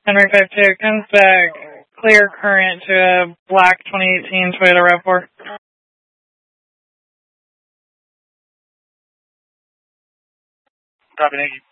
Henry 52, comes back, clear current to a black 2018 Toyota RAV4. Copy, thank you.